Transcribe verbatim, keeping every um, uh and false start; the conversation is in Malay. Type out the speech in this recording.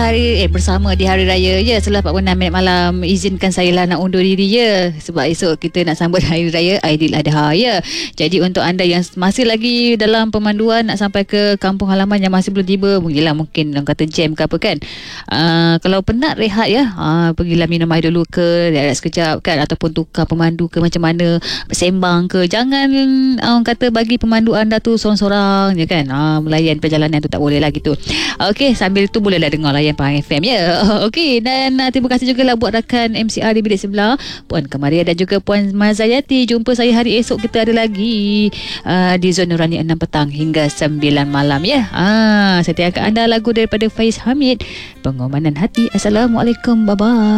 hari eh bersama di hari raya ya. Setelah empat puluh enam minit malam, izinkan saya lah nak undur diri ya, sebab esok kita nak sambut hari raya Aidiladha ya. Jadi untuk anda yang masih lagi dalam pemanduan nak sampai ke kampung halaman yang masih belum tiba, mungkinlah mungkin orang kata jam ke apa kan. Uh, kalau penat rehat ya, uh, pergilah minum air dulu ke, rehat sekejap kan, ataupun tukar pemandu ke macam mana, bersembang ke. Jangan uh, orang kata bagi pemandu anda tu seorang-seorang je kan. Uh, melayan perjalanan tu tak boleh lah gitu. Okey, sambil tu bolehlah dengar layan Pahang F M ya. Okey, dan uh, terima kasih juga lah buat rakan M C R di bilik sebelah, Puan Kamaria dan juga Puan Mazayati. Jumpa saya hari esok, kita ada lagi uh, di Zon Nurani enam petang hingga sembilan malam ya. Ah, saya tengok anda lagu daripada Faiz Hamid, Pengomanan Hati. Assalamualaikum, bye bye.